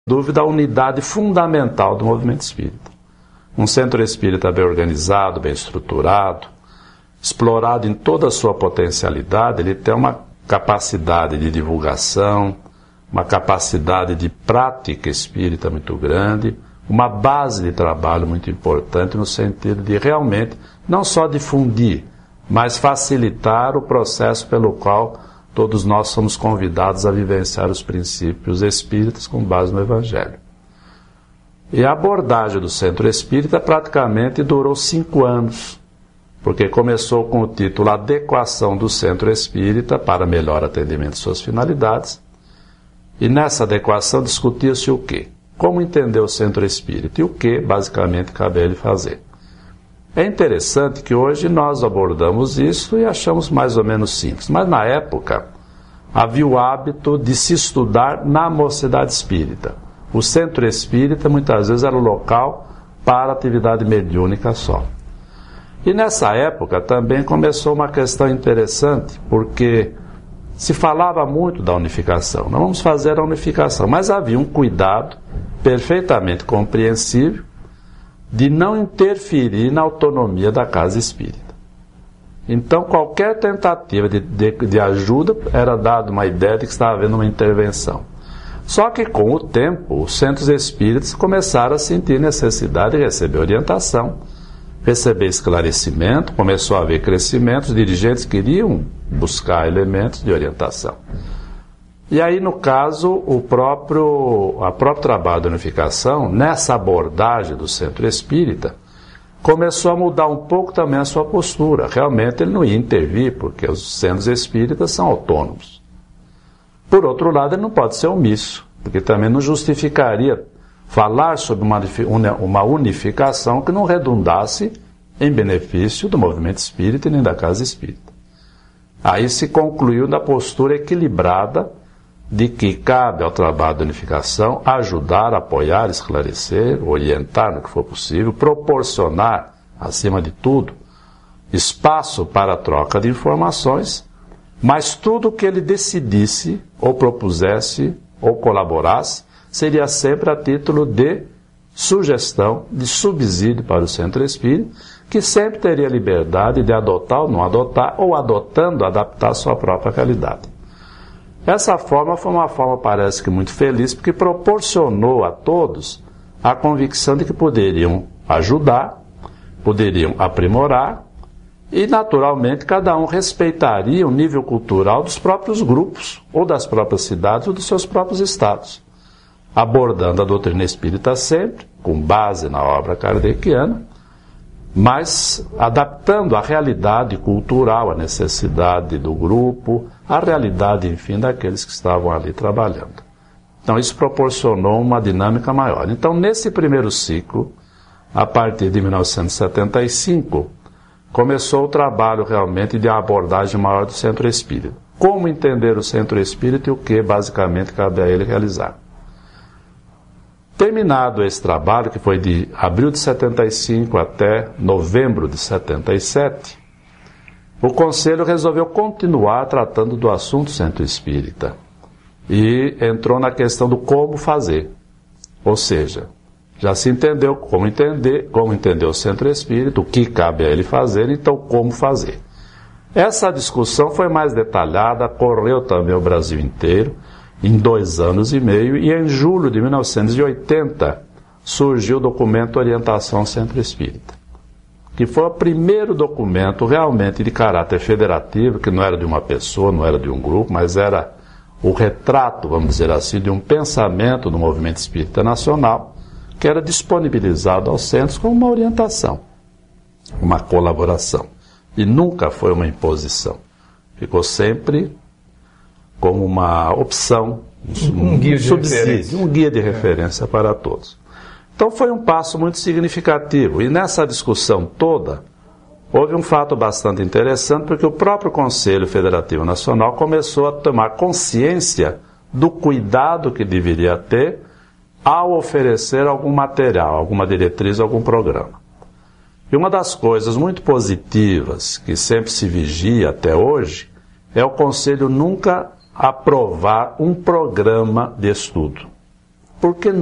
dúvida, a unidade fundamental do movimento espírita. Um centro espírita bem organizado, bem estruturado, explorado em toda a sua potencialidade, ele tem uma capacidade de divulgação, uma capacidade de prática espírita muito grande, uma base de trabalho muito importante no sentido de realmente não só difundir, mas facilitar o processo pelo qual todos nós somos convidados a vivenciar os princípios espíritas com base no Evangelho. E a abordagem do Centro Espírita praticamente durou 5 anos, porque começou com o título Adequação do Centro Espírita para melhor atendimento de suas finalidades, e nessa adequação discutia-se o quê? Como entender o Centro Espírita e o que, basicamente, cabe a ele fazer. É interessante que hoje nós abordamos isso e achamos mais ou menos simples, mas na época havia o hábito de se estudar na mocidade espírita. O Centro Espírita muitas vezes era o local para atividade mediúnica só. E nessa época também começou uma questão interessante, porque se falava muito da unificação. Nós vamos fazer a unificação, mas havia um cuidado perfeitamente compreensível de não interferir na autonomia da casa espírita. Então, qualquer tentativa de ajuda era dada uma ideia de que estava havendo uma intervenção. Só que, com o tempo, os centros espíritas começaram a sentir necessidade de receber orientação, receber esclarecimento, começou a haver crescimento, os dirigentes queriam buscar elementos de orientação. E aí, no caso, o próprio trabalho da unificação, nessa abordagem do centro espírita, começou a mudar um pouco também a sua postura. Realmente ele não ia intervir, porque os centros espíritas são autônomos. Por outro lado, ele não pode ser omisso, porque também não justificaria falar sobre uma unificação que não redundasse em benefício do movimento espírita e nem da casa espírita. Aí se concluiu na postura equilibrada de que cabe ao trabalho de unificação ajudar, apoiar, esclarecer, orientar no que for possível, proporcionar, acima de tudo, espaço para a troca de informações, mas tudo o que ele decidisse, ou propusesse, ou colaborasse, seria sempre a título de sugestão, de subsídio para o centro espírita, que sempre teria liberdade de adotar ou não adotar, ou adotando, adaptar a sua própria realidade. Essa forma foi uma forma, parece que muito feliz, porque proporcionou a todos a convicção de que poderiam ajudar, poderiam aprimorar, e, naturalmente, cada um respeitaria o nível cultural dos próprios grupos, ou das próprias cidades, ou dos seus próprios estados, abordando a doutrina espírita sempre, com base na obra kardeciana, mas adaptando a realidade cultural, a necessidade do grupo, a realidade, enfim, daqueles que estavam ali trabalhando. Então, isso proporcionou uma dinâmica maior. Então, nesse primeiro ciclo, a partir de 1975, começou o trabalho realmente de uma abordagem maior do centro espírita. Como entender o centro espírita e o que, basicamente, cabe a ele realizar. Terminado esse trabalho, que foi de abril de 75 até novembro de 77, o Conselho resolveu continuar tratando do assunto centro espírita e entrou na questão do como fazer. Ou seja, já se entendeu como entender o centro espírita, o que cabe a ele fazer, então como fazer. Essa discussão foi mais detalhada, correu também o Brasil inteiro, em 2 anos e meio, e em julho de 1980 surgiu o documento Orientação Centro Espírita, que foi o primeiro documento realmente de caráter federativo, que não era de uma pessoa, não era de um grupo, mas era o retrato, vamos dizer assim, de um pensamento do movimento espírita nacional, que era disponibilizado aos centros como uma orientação, uma colaboração. E nunca foi uma imposição. Ficou sempre como uma opção, um guia de referência para todos. Então foi um passo muito significativo. E nessa discussão toda, houve um fato bastante interessante, porque o próprio Conselho Federativo Nacional começou a tomar consciência do cuidado que deveria ter ao oferecer algum material, alguma diretriz, algum programa. E uma das coisas muito positivas que sempre se vigia até hoje é o Conselho nunca aprovar um programa de estudo. por que